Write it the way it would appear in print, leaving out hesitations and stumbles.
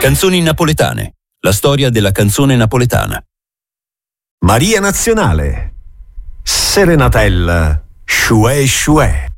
Canzoni napoletane. La storia della canzone napoletana. Maria Nazionale. Serenatella. Shue Shue.